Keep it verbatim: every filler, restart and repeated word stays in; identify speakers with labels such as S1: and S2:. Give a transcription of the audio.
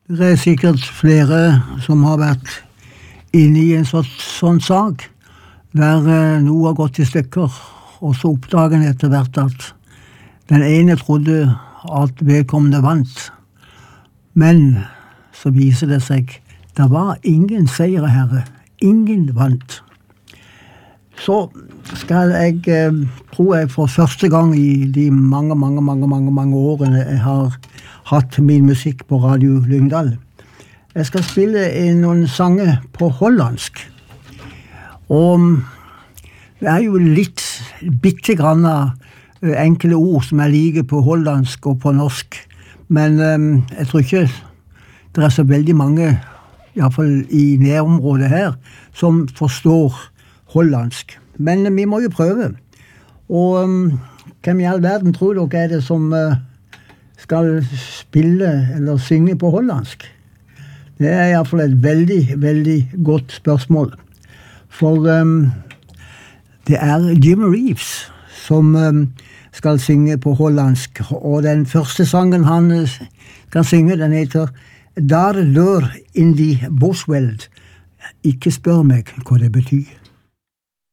S1: Det er sikkert flere som har vært inne i en sånn, sånn sak, der eh, noe har gått i stykker, og så oppdager en etter hvert at den ene trodde at vedkommende vant. Men så viser det seg, det var ingen seierherre, ingen vant. Så skal jeg, eh, tror jeg for første gang i de mange, mange, mange, mange, mange årene jeg har hatt min musikk på Radio Lyngdal. Jeg skal spille noen sanger på hollandsk. Og det er jo litt, bitte grann enkle ord som jeg liker på hollandsk og på norsk. Men um, jeg tror ikke det er så veldig mange, i hvert fall i nærområdet her, som forstår hollandsk. Men vi må jo prøve. Og um, hvem i all verden tror dere er det som uh, skal spille eller synge på hollandsk? Det er i hvert fall et veldig, veldig godt spørsmål. For um, det er Jim Reeves som um, skal synge på hollandsk. Og den første sangen han skal synge, den heter «Daar lør in die bosveld». Ikke spør meg hva det betyr.